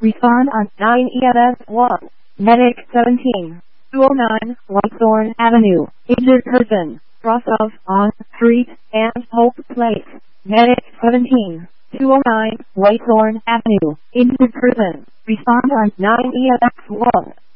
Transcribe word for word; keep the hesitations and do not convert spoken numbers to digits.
Respond on nine E M S one. Medic seventeen. two oh nine Whitethorn Avenue. Injured person. Rostov on Street and Hope Place. Medic seventeen. two oh nine Whitethorn Avenue. Injured person. Respond on nine E M S one.